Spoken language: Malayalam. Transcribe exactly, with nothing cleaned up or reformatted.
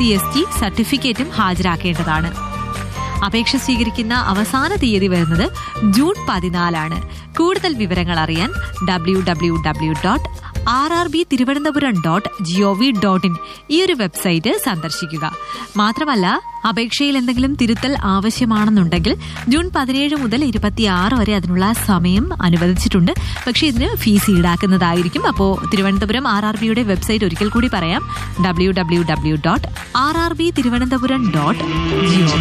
സി എസ് ടി സർട്ടിഫിക്കറ്റും ഹാജരാക്കേണ്ടതാണ്. അപേക്ഷ സ്വീകരിക്കുന്ന അവസാന തീയതി വരുന്നത് ജൂൺ പതിനാലാണ്. കൂടുതൽ വിവരങ്ങൾ അറിയാൻ W W W dot R R B Thiruvananthapuram dot G O V dot in ഈ ഒരു വെബ്സൈറ്റ് സന്ദർശിക്കുക. മാത്രമല്ല, അപേക്ഷയിൽ എന്തെങ്കിലും തിരുത്തൽ ആവശ്യമാണെന്നുണ്ടെങ്കിൽ ജൂൺ പതിനേഴ് മുതൽ ഇരുപത്തിയാറ് വരെ അതിനുള്ള സമയം അനുവദിച്ചിട്ടുണ്ട്. പക്ഷേ ഇതിന് ഫീസ് ഈടാക്കുന്നതായിരിക്കും. അപ്പോൾ തിരുവനന്തപുരം ആർ ആർ ബിയുടെ വെബ്സൈറ്റ് ഒരിക്കൽ കൂടി പറയാം, W W W dot R R B Thiruvananthapuram dot G O